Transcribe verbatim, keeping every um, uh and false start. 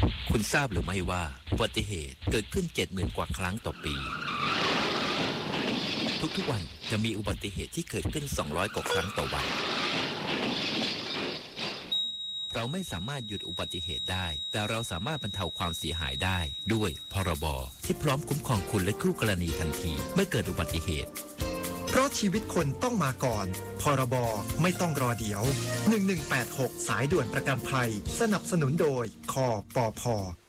คุณทราบหรือไม่ว่าอุบัติเหตุเกิดขึ้น เจ็ดหมื่น กว่าครั้งต่อปีทุกๆวันจะมีอุบัติเหตุที่เกิดขึ้น สองร้อย กว่าครั้งต่อวันเราไม่สามารถหยุดอุบัติเหตุได้แต่เราสามารถบรรเทาความเสียหายได้ด้วยพรบที่พร้อมคุ้มครองคุณและคู่กรณีทันทีเมื่อเกิดอุบัติเหตุเพราะชีวิตคนต้องมาก่อนพรบไม่ต้องรอเดี๋ยวหนึ่งหนึ่งแปดหกสายด่วนประกันภัยสนับสนุนโดยคปภ